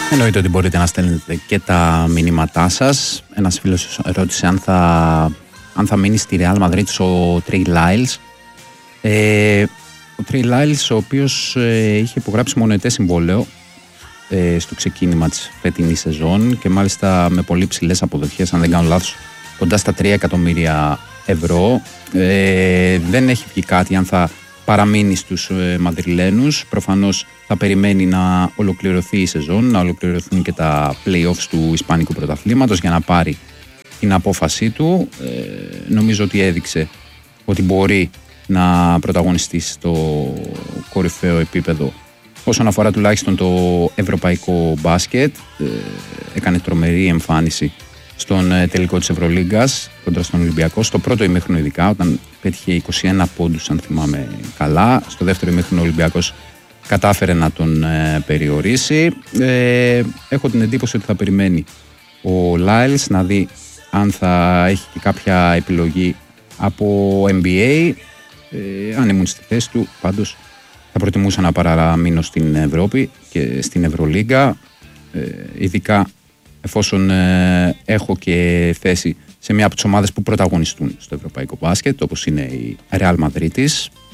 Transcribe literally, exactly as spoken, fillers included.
Εννοείται ότι μπορείτε να στέλνετε και τα μηνύματά σας. Ένας φίλος ρώτησε αν θα, αν θα μείνει στη Real Madrid ο Trey Lyles. Ε, ο Trey Lyles, ο οποίος ε, είχε υπογράψει μονοετές συμβόλαιο ε, στο ξεκίνημα της φετινής σεζόν και μάλιστα με πολύ ψηλές αποδοχές, αν δεν κάνω λάθος, κοντά στα τρία εκατομμύρια ευρώ. Ε, δεν έχει βγει κάτι αν θα παραμείνει στους ε, Μαδριλένους. Προφανώς θα περιμένει να ολοκληρωθεί η σεζόν, να ολοκληρωθούν και τα play-offs του Ισπανικού Πρωταθλήματος για να πάρει την απόφασή του. Ε, νομίζω ότι έδειξε ότι μπορεί να πρωταγωνιστεί στο κορυφαίο επίπεδο όσον αφορά τουλάχιστον το ευρωπαϊκό μπάσκετ. Ε, έκανε τρομερή εμφάνιση στον τελικό της Ευρωλίγκας κοντρα στον Ολυμπιακό, στο πρώτο ημίχρονο ειδικά, όταν πέτυχε είκοσι ένα πόντους αν θυμάμαι καλά. Στο δεύτερο ημίχρονο ο Ολυμπιακός κατάφερε να τον ε, περιορίσει. Ε, έχω την εντύπωση ότι θα περιμένει ο Lyles να δει αν θα έχει και κάποια επιλογή από N B A. Ε, αν ήμουν στη θέση του, πάντως θα προτιμούσα να παραμείνω στην Ευρώπη και στην Ευρωλίγκα, ε, ειδικά εφόσον ε, έχω και θέση σε μια από τις ομάδες που πρωταγωνιστούν στο ευρωπαϊκό μπάσκετ, όπως είναι η Real Madrid.